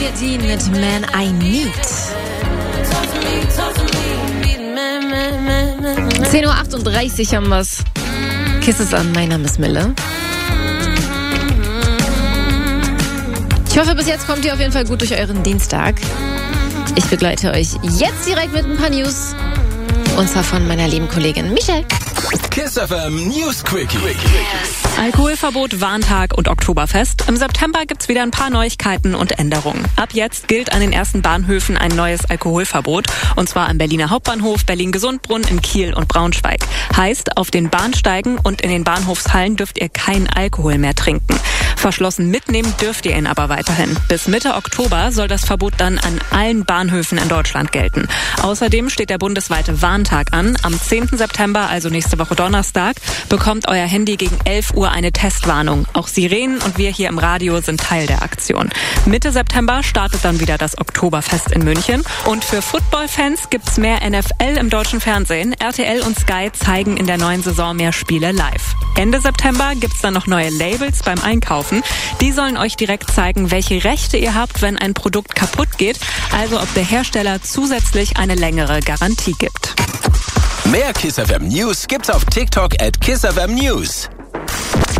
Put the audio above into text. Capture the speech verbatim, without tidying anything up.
Dean mit Man I Need. zehn Uhr achtunddreißig haben wir's. Kisses an, mein Name ist Mille. Ich hoffe, bis jetzt kommt ihr auf jeden Fall gut durch euren Dienstag. Ich begleite euch jetzt direkt mit ein paar News. Und zwar von meiner lieben Kollegin Michelle. Kiss F M News Quickie. Alkoholverbot, Warntag und Oktoberfest. Im September gibt's wieder ein paar Neuigkeiten und Änderungen. Ab jetzt gilt an den ersten Bahnhöfen ein neues Alkoholverbot. Und zwar am Berliner Hauptbahnhof, Berlin-Gesundbrunnen, in Kiel und Braunschweig. Heißt, auf den Bahnsteigen und in den Bahnhofshallen dürft ihr keinen Alkohol mehr trinken. Verschlossen mitnehmen dürft ihr ihn aber weiterhin. Bis Mitte Oktober soll das Verbot dann an allen Bahnhöfen in Deutschland gelten. Außerdem steht der bundesweite Warntag an. Am zehnten September, also nächste Woche Donnerstag, bekommt euer Handy gegen elf Uhr eine Testwarnung. Auch Sirenen und wir hier im Radio sind Teil der Aktion. Mitte September startet dann wieder das Oktoberfest in München. Und für Football-Fans gibt's mehr N F L im deutschen Fernsehen. R T L und Sky zeigen in der neuen Saison mehr Spiele live. Ende September gibt's dann noch neue Labels beim Einkaufen. Die sollen euch direkt zeigen, welche Rechte ihr habt, wenn ein Produkt kaputt geht. Also ob der Hersteller zusätzlich eine längere Garantie gibt. Mehr Kiss F M News gibt's auf TikTok at Kiss F M News.